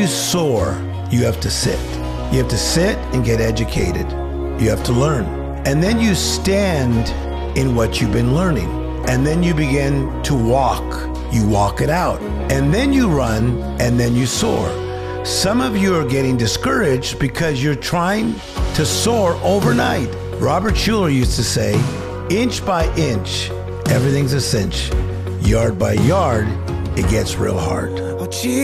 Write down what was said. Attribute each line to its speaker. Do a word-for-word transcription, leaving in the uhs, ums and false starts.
Speaker 1: you soar, you have to sit. You have to sit and get educated. You have to learn. And then you stand in what you've been learning. And then you begin to walk. You walk it out. And then you run, and then you soar. Some of you are getting discouraged because you're trying to soar overnight. Robert Schuller used to say, inch by inch, everything's a cinch. Yard by yard, it gets real hard.
Speaker 2: Oh, gee.